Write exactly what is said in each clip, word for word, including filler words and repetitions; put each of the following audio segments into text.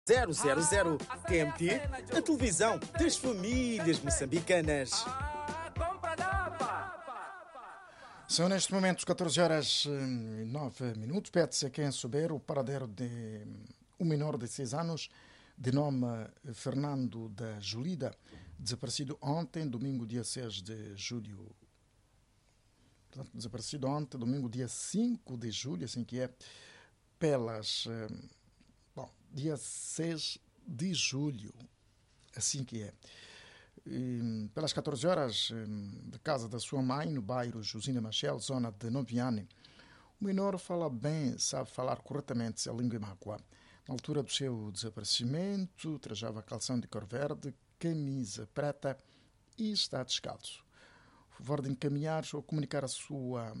zero zero zero. T M T, a televisão das famílias moçambicanas. São neste momento catorze horas e nove minutos. Pede-se a quem souber o paradeiro de um menor de seis anos, de nome Fernando da Julida, desaparecido ontem, domingo, dia seis de julho. Portanto, desaparecido ontem, domingo, dia cinco de julho, assim que é, pelas... Bom, dia seis de julho, assim que é. E, pelas catorze horas, de casa da sua mãe, no bairro Josina Machel, zona de Noviane, o menor fala bem, sabe falar corretamente a língua máqua. Na altura do seu desaparecimento, trajava calção de cor verde, camisa preta e está descalço. Por favor de encaminhar ou comunicar a sua,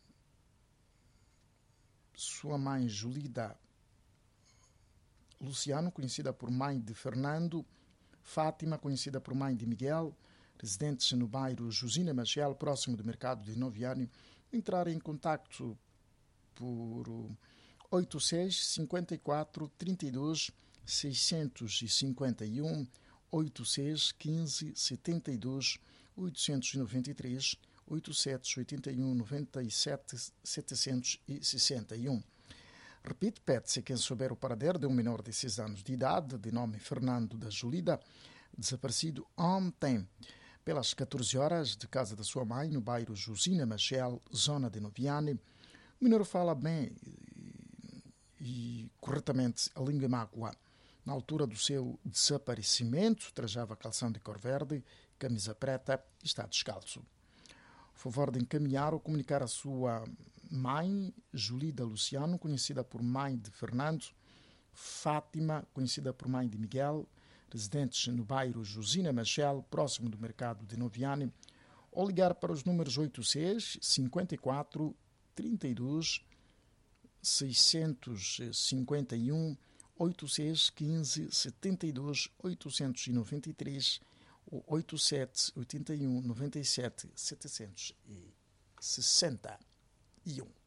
sua mãe Julida Luciano, conhecida por mãe de Fernando, Fátima, conhecida por mãe de Miguel, residentes no bairro Josina Machel, próximo do mercado de Noviane, entrar em contacto por oito seis cinco quatro três dois seis cinco um, oito seis um cinco sete dois oito nove três, oito sete oito um nove sete sete seis um. Repito, pede-se a quem souber o paradeiro de um menor de seis anos de idade, de nome Fernando da Julida, desaparecido ontem, pelas catorze horas, de casa da sua mãe, no bairro Josina Machel, zona de Noviane. O menor fala bem e, e corretamente a língua máqua. Na altura do seu desaparecimento, trajava calção de cor verde, camisa preta e está descalço. Por favor de encaminhar ou comunicar a sua mãe, Julida Luciano, conhecida por mãe de Fernando, Fátima, conhecida por mãe de Miguel, residentes no bairro Josina Machel, próximo do mercado de Noviane, ou ligar para os números oito seis cinco quatro três dois seis cinco um, oito seis um cinco sete dois oito nove três ou oito sete oito um nove sete sete seis um.